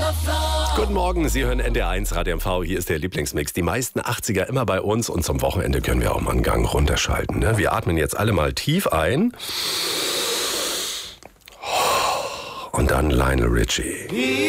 Guten Morgen, Sie hören NDR1 Radio MV, hier ist der Lieblingsmix. Die meisten 80er immer bei uns und zum Wochenende können wir auch mal einen Gang runterschalten. Ne? Wir atmen jetzt alle mal tief ein und dann Lionel Richie.